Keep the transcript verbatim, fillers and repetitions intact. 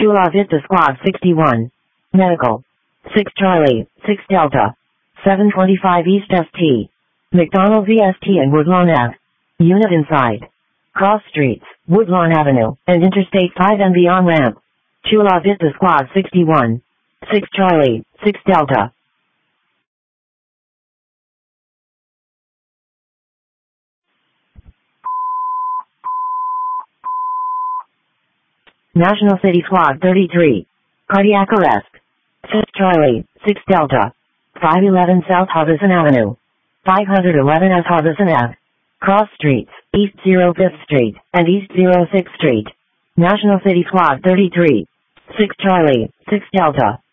Chula Vista Squad sixty-one. Medical. six Charlie, six Delta. seven twenty-five East S T. McDonald V S T and Woodlawn Ave. Unit inside. Cross streets, Woodlawn Avenue, and Interstate five and beyond ramp. Chula Vista Squad sixty-one. six Charlie, six Delta. National City Squad thirty-three. Cardiac arrest. six Charlie, six Delta. five eleven South Harbison Avenue. five eleven S Harbison Ave. Cross streets, East oh fifth Street, and East oh sixth Street. National City Squad thirty-three. six Charlie, six Delta.